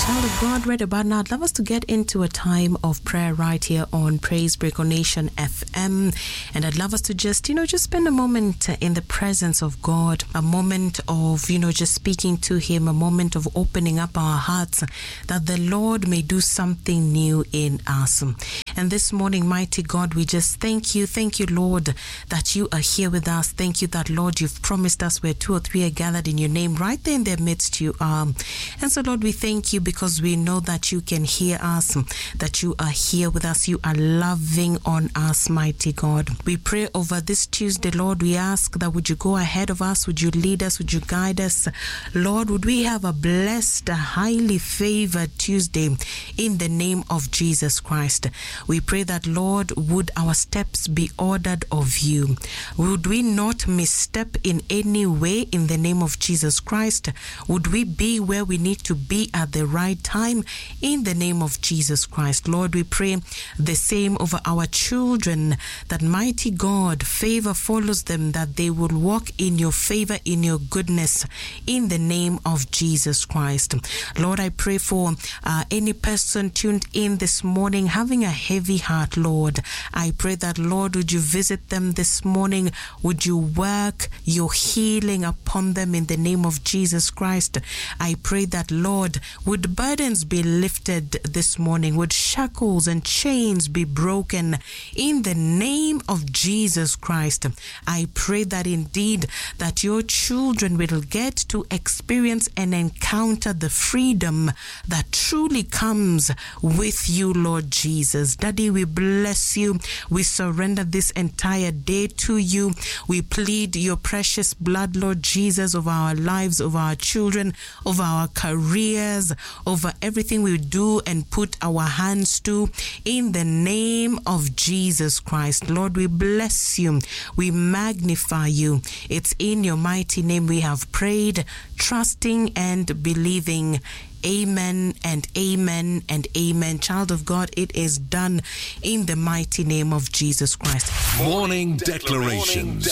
Child of God, right about now, I'd love us to get into a time of prayer right here on Praise Break on Nation FM. And I'd love us to just spend a moment in the presence of God, a moment of, just speaking to Him, a moment of opening up our hearts that the Lord may do something new in us. And this morning, mighty God, we just thank you, Lord, that you are here with us. Thank you that, Lord, you've promised us where 2 or 3 are gathered in your name, right there in their midst you are. And so, Lord, we thank you because we know that you can hear us, that you are here with us. You are loving on us, mighty God. We pray over this Tuesday, Lord. We ask that would you go ahead of us? Would you lead us? Would you guide us? Lord, would we have a blessed, highly favored Tuesday in the name of Jesus Christ. We pray that, Lord, would our steps be ordered of you? Would we not misstep in any way in the name of Jesus Christ? Would we be where we need to be at the right time in the name of Jesus Christ? Lord, we pray the same over our children, that mighty God, favor follows them, that they will walk in your favor, in your goodness, in the name of Jesus Christ. Lord, I pray for any person tuned in this morning having a heavy heart, Lord. I pray that, Lord, would you visit them this morning? Would you work your healing upon them in the name of Jesus Christ? I pray that, Lord, would burdens be lifted this morning? Would shackles and chains be broken in the name of Jesus Christ? I pray that indeed that your children will get to experience and encounter the freedom that truly comes with you, Lord Jesus. Daddy, we bless you. We surrender this entire day to you. We plead your precious blood, Lord Jesus, over our lives, over our children, over our careers, over everything we do and put our hands to, in the name of Jesus Christ. Lord, we bless you. We magnify you. It's in your mighty name we have prayed, trusting and believing. Amen and amen and amen. Child of God, it is done in the mighty name of Jesus Christ. Morning declarations.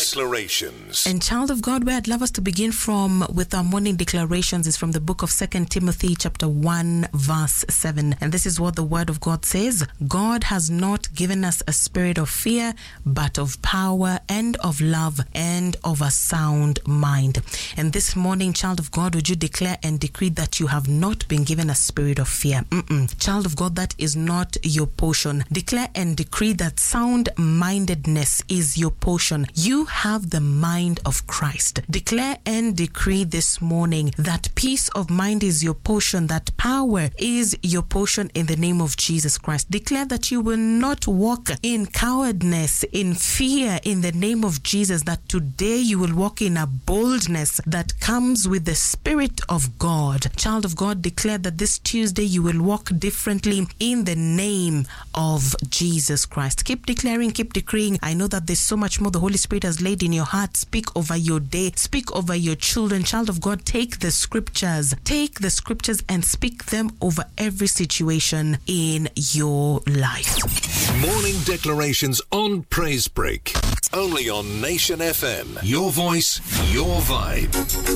And child of God, where I'd love us to begin from with our morning declarations is from the book of 2 Timothy chapter 1 verse 7. And this is what the word of God says. God has not given us a spirit of fear, but of power and of love and of a sound mind. And this morning, child of God, would you declare and decree that you have not been given a spirit of fear? Child of God, that is not your portion. Declare and decree that sound-mindedness is your portion. You have the mind of Christ. Declare and decree this morning that peace of mind is your portion, that power is your portion in the name of Jesus Christ. Declare that you will not walk in cowardness, in fear in the name of Jesus, that today you will walk in a boldness that comes with the Spirit of God. Child of God, declare that this Tuesday you will walk differently in the name of Jesus Christ. Keep declaring, keep decreeing. I know that there's so much more the Holy Spirit has laid in your heart. Speak over your day. Speak over your children. Child of God, take the scriptures and speak them over every situation in your life. Morning declarations on Praise Break. Only on Nation FM. Your voice, your vibe.